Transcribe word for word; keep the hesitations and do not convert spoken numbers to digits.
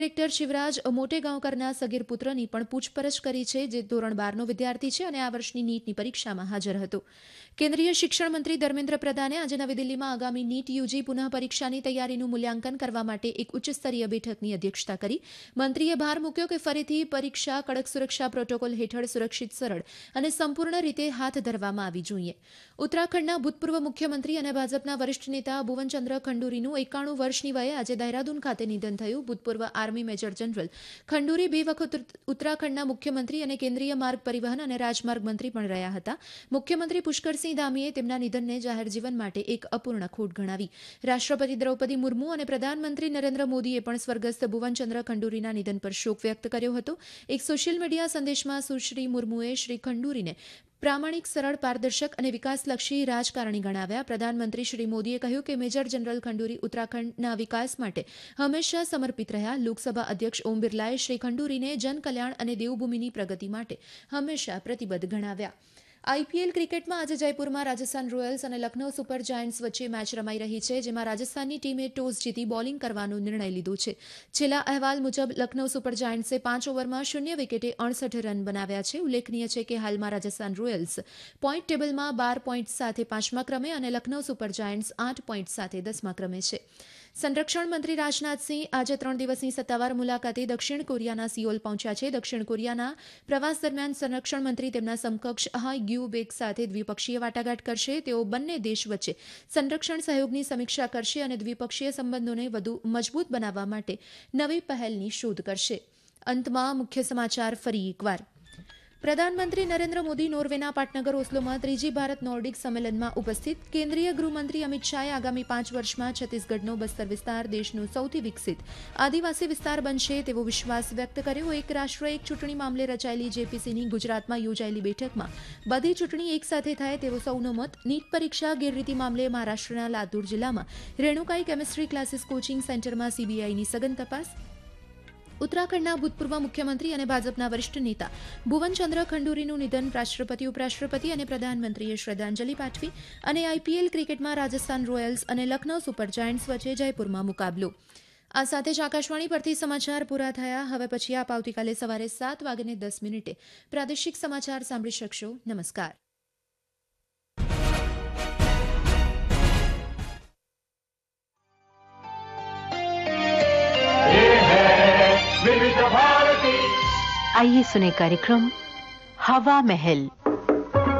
Director Shivraj મોટેગાંવકરના સગીર પુત્રની પણ પૂછપરછ કરી છે, જે ધોરણ બારનો વિદ્યાર્થી છે અને આ વર્ષની નીટની પરીક્ષામાં હાજર હતો. કેન્દ્રીય શિક્ષણ મંત્રી ધર્મેન્દ્ર પ્રધાને આજે નવી દિલ્હીમાં આગામી નીટ યુજી પુનઃ પરીક્ષાની તૈયારીનું મૂલ્યાંકન કરવા માટે એક ઉચ્ચસ્તરીય બેઠકની અધ્યક્ષતા કરી. મંત્રીએ ભાર મૂક્યો કે ફરીથી પરીક્ષા કડક સુરક્ષા પ્રોટોકોલ હેઠળ સુરક્ષિત, સરળ અને સંપૂર્ણ રીતે હાથ ધરવામાં આવી જોઈએ. ઉત્તરાખંડના ભૂતપૂર્વ મુખ્યમંત્રી અને ભાજપના વરિષ્ઠ નેતા ભુવનચંદ્ર ખંડુરીનું એકાણું વર્ષની વયે આજે દહેરાદૂન ખાતે નિધન થયું. ભૂતપૂર્વ આર્મી મેજર જનરલ ખંડુરી બે વખત ઉત્તરાખંડના મુખ્યમંત્રી અને કેન્દ્રીય માર્ગ પરિવહન અને રાજમાર્ગ મંત્રી પણ રહ્યા હતા. મુખ્યમંત્રી પુષ્કરસિંહ ધામીએ તેમના નિધનને જાહેર જીવન માટે એક અપૂર્ણ ખોટ ગણાવી. રાષ્ટ્રપતિ દ્રૌપદી મુર્મુ અને પ્રધાનમંત્રી નરેન્દ્ર મોદીએ પણ સ્વર્ગસ્થ ભુવનચંદ્ર ખંડુરીના નિધન પર શોક વ્યક્ત કર્યો હતો. એક સોશિયલ મીડિયા સંદેશમાં સુશ્રી મુર્મુએ શ્રી ખંડુરીને પ્રામાણિક, સરળ, પારદર્શક અને વિકાસલક્ષી રાજકારણી ગણાવ્યા. પ્રધાનમંત્રી શ્રી મોદીએ કહ્યું કે મેજર જનરલ ખંડુરી ઉત્તરાખંડના વિકાસ માટે હંમેશા સમર્પિત રહ્યા. લોકસભા અધ્યક્ષ ઓમ બિરલાએ શ્રી ખંડુરીને જનકલ્યાણ અને દેવભૂમિની પ્રગતિ માટે હંમેશા પ્રતિબદ્ધ ગણાવ્યા. આઈપીએલ ક્રિકેટમાં આજે જયપુરમાં રાજસ્થાન રોયલ્સ અને લખનૌ સુપર જાયન્ટ્સ વચ્ચે મેચ રમાઈ રહી છે, જેમાં રાજસ્થાનની ટીમે ટોસ જીતી બોલિંગ કરવાનો નિર્ણય લીધો છે. છેલ્લા અહેવાલ મુજબ લખનૌ સુપર જાયન્ટ્સે પાંચ ઓવરમાં શૂન્ય વિકેટે અડસઠ રન બનાવ્યા છે. ઉલ્લેખનીય છે કે હાલમાં રાજસ્થાન રોયલ્સ પોઈન્ટ ટેબલમાં બાર પોઈન્ટ સાથે પાંચમા ક્રમે અને લખનૌ સુપર જાયન્ટ્સ આઠ પોઈન્ટ સાથે દસમા ક્રમે છે. સંરક્ષણ મંત્રી રાજનાથસિંહ આજે ત્રણ દિવસની સત્તાવાર મુલાકાતે દક્ષિણ કોરિયાના સિયોલ પહોંચ્યા છે. દક્ષિણ કોરિયાના પ્રવાસ દરમિયાન સંરક્ષણ મંત્રી તેમના સમકક્ષ હાઈ ગ્યુ બેક સાથે દ્વિપક્ષીય વાટાઘાટ કરશે. તેઓ બંને દેશ વચ્ચે સંરક્ષણ સહયોગની સમીક્ષા કરશે અને દ્વિપક્ષીય સંબંધોને વધુ મજબૂત બનાવવા માટે નવી પહેલની શોધ કરશે. અંતમાં મુખ્ય સમાચાર ફરી એકવાર. પ્રધાનમંત્રી નરેન્દ્ર મોદી નોર્વેના પાટનગર ઓસ્લોમાં ત્રીજી ભારત નોર્ડિક સંમેલનમાં ઉપસ્થિત. કેન્દ્રીય ગૃહમંત્રી અમિત શાહે આગામી પાંચ વર્ષમાં છત્તીસગઢનો બસ્તર વિસ્તાર દેશનો સૌથી વિકસિત આદિવાસી વિસ્તાર બનશે તેવો વિશ્વાસ વ્યક્ત કર્યો. એક રાષ્ટ્ર એક ચૂંટણી મામલે રચાયેલી જેપીસીની ગુજરાતમાં યોજાયેલી બેઠકમાં બધી ચૂંટણી એક સાથે થાય તેવો સૌનો મત. નીટ પરીક્ષા ગેરરીતિ મામલે મહારાષ્ટ્રના લાતુર જિલ્લામાં રેણુકાઈ કેમિસ્ટ્રી ક્લાસીસ કોચિંગ સેન્ટરમાં સીબીઆઈની સઘન તપાસ. ઉત્તરાખંડના ભૂતપૂર્વ મુખ્યમંત્રી અને ભાજપના વરિષ્ઠ નેતા ભુવનચંદ્ર ખંડુરીનું નિધન. રાષ્ટ્રપતિ, ઉપરાષ્ટ્રપતિ અને પ્રધાનમંત્રીએ શ્રદ્ધાંજલિ પાઠવી. અને આઈપીએલ ક્રિકેટમાં રાજસ્થાન રોયલ્સ અને લખનૌ સુપર જાયન્ટ્સ વચ્ચે જયપુરમાં મુકાબલો. આ સાથે જ આકાશવાણી પરથી સમાચાર પૂરા થયા. હવે પછી આપ આવતીકાલે સવારે સાત વાગ્યે દસ મિનિટે પ્રાદેશિક સમાચાર સાંભળી શકશો. નમસ્કાર. आइए सुने कार्यक्रम हवा महल।